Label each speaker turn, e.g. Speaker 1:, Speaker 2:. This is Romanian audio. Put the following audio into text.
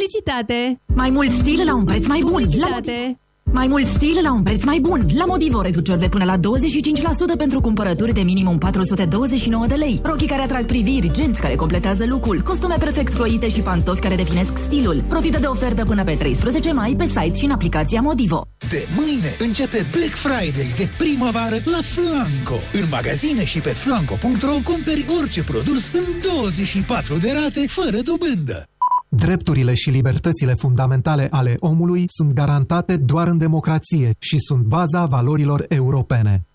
Speaker 1: Simplicitate!
Speaker 2: Mai mult stil la un preț mai bun! Mai mult stil la un preț mai bun! La Modivo, reduceri de până la 25% pentru cumpărături de minimum 429 de lei. Rochii care atrag priviri, genți care completează look-ul, costume perfect croite și pantofi care definesc stilul. Profită de ofertă până pe 13 mai pe site și în aplicația Modivo.
Speaker 3: De mâine începe Black Friday de primăvară la Flanco. În magazine și pe flanco.ro cumperi orice produs în 24 de rate fără dobândă.
Speaker 4: Drepturile și libertățile fundamentale ale omului sunt garantate doar în democrație și sunt baza valorilor europene.